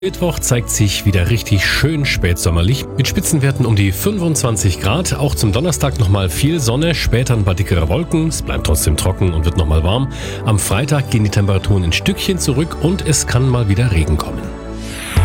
Mittwoch zeigt sich wieder richtig schön spätsommerlich mit Spitzenwerten um die 25 Grad. Auch zum Donnerstag nochmal viel Sonne, später ein paar dickere Wolken. Es bleibt trotzdem trocken und wird nochmal warm. Am Freitag gehen die Temperaturen ein Stückchen zurück und es kann mal wieder Regen kommen.